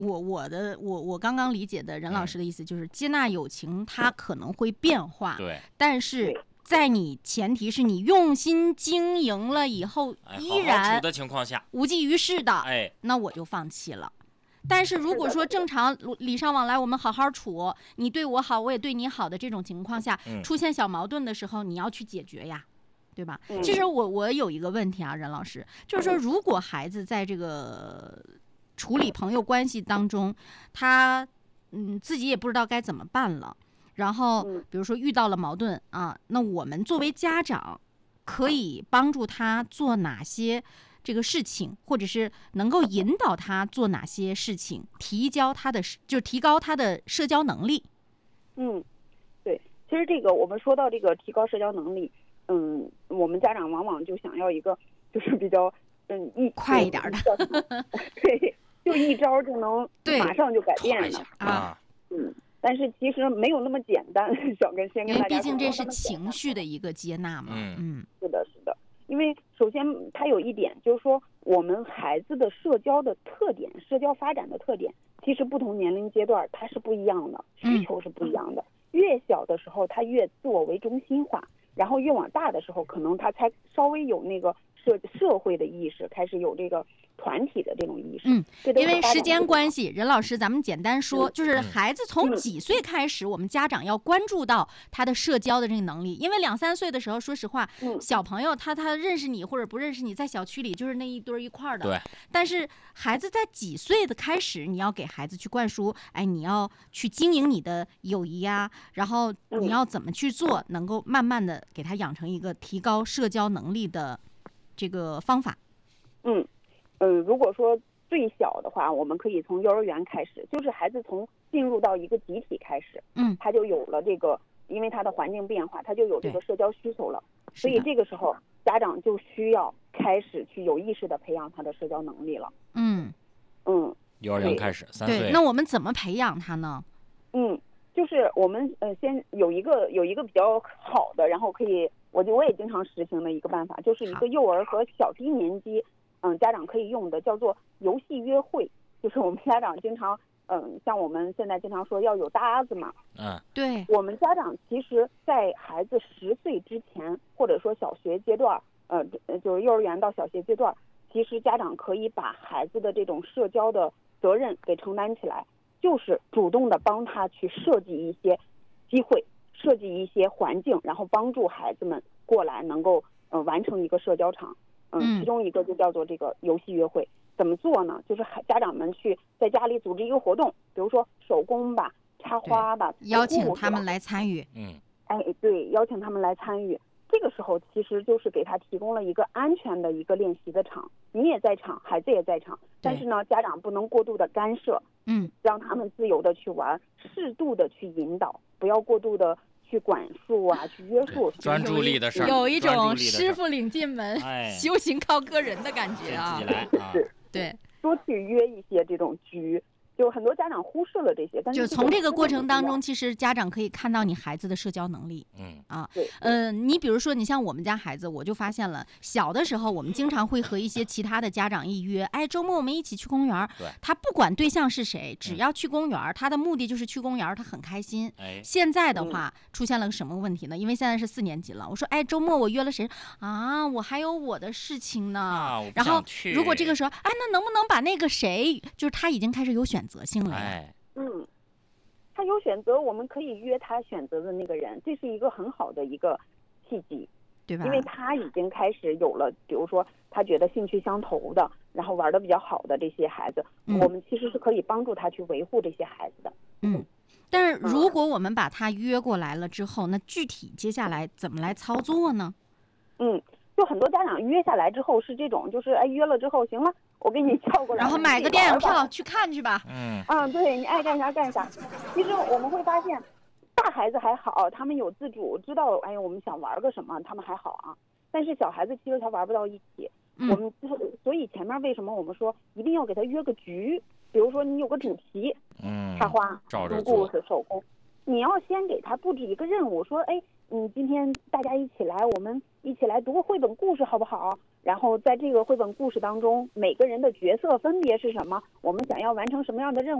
我刚刚理解的任老师的意思就是接纳友情它可能会变化， 对， 但是在你前提是你用心经营了以后依然好好处的情况下无济于事的，那我就放弃了。但是如果说正常礼尚往来，我们好好处，你对我好我也对你好的这种情况下，出现小矛盾的时候你要去解决呀，对吧？其实我有一个问题啊，任老师，就是说如果孩子在这个处理朋友关系当中，他自己也不知道该怎么办了，然后比如说遇到了矛盾啊，那我们作为家长可以帮助他做哪些这个事情，或者是能够引导他做哪些事情，提高他的社交能力。 对，其实这个我们说到这个提高社交能力，我们家长往往就想要一个就是比较快一点的， 对，就一招就能马上就改变的啊。 但是其实没有那么简单，先跟大家说，因为毕竟这是情绪的一个接纳嘛。 是的。因为首先它有一点就是说，我们孩子的社交的特点、社交发展的特点，其实不同年龄阶段它是不一样的，需求是不一样的。越小的时候他越自我为中心化，然后越往大的时候，可能他才稍微有那个社会的意识，开始有这个团体的这种意识。 因为时间关系，任老师，咱们简单说，就是孩子从几岁开始，我们家长要关注到他的社交的这个能力。因为2、3岁的时候，说实话，小朋友他认识你或者不认识你，在小区里就是那一堆一块的。 对。 但是孩子在几岁的开始，你要给孩子去灌输，你要去经营你的友谊啊，然后你要怎么去做，能够慢慢的给他养成一个提高社交能力的这个方法。 如果说最小的话，我们可以从幼儿园开始，就是孩子从进入到一个集体开始，他就有了这个，因为他的环境变化，他就有这个社交需求了，所以这个时候家长就需要开始去有意识的培养他的社交能力了。 幼儿园开始3岁。 对，那我们怎么培养他呢？ 就是我们先有一个比较好的，然后可以我也经常实行的一个办法，就是一个幼儿和小低年级家长可以用的，叫做游戏约会。就是我们家长经常像我们现在经常说要有搭子嘛。 对， 我们家长其实在孩子10岁之前，或者说小学阶段，就是幼儿园到小学阶段，其实家长可以把孩子的这种社交的责任给承担起来，就是主动的帮他去设计一些机会，设计一些环境，然后帮助孩子们过来能够完成一个社交场。其中一个就叫做这个游戏约会。怎么做呢？就是家长们去在家里组织一个活动，比如说手工吧、插花吧， 邀请他们来参与。 对，邀请他们来参与。这个时候其实就是给他提供了一个安全的一个练习的场，你也在场，孩子也在场，但是呢，家长不能过度的干涉，让他们自由的去玩，适度的去引导，不要过度的去管束啊，去约束。 专注力的事儿， 有一种师傅领进门，修行靠个人的感觉啊。 自己来啊。 对， 多去约一些这种局。就很多家长忽视了这些，但是就从这个过程当中，其实家长可以看到你孩子的社交能力。你比如说，你像我们家孩子，我就发现了，小的时候我们经常会和一些其他的家长一约，周末我们一起去公园。他不管对象是谁，只要去公园，他的目的就是去公园，他很开心。现在的话出现了个什么问题呢？因为现在是4年级了，我说周末我约了谁啊？我还有我的事情呢。然后如果这个时候那能不能把那个谁，就是他已经开始有选择性了。 他有选择，我们可以约他选择的那个人，这是一个很好的一个契机， 对吧？ 因为他已经开始有了，比如说他觉得兴趣相投的，然后玩得比较好的这些孩子，我们其实是可以帮助他去维护这些孩子的。 但是如果我们把他约过来了之后，那具体接下来怎么来操作呢？ 就很多家长约下来之后是这种，就是约了之后行了，我给你叫过来， 然后买个电影票去看去吧。 对，你爱干啥干啥。其实我们会发现，大孩子还好，他们有自主，知道我们想玩个什么，他们还好啊。但是小孩子其实他玩不到一起。我们所以前面为什么我们说一定要给他约个局？比如说你有个主题，插花、读故事、手工，你要先给他布置一个任务，说今天大家一起来，我们一起来读个绘本故事好不好？ 然后在这个绘本故事当中，每个人的角色分别是什么？我们想要完成什么样的任务？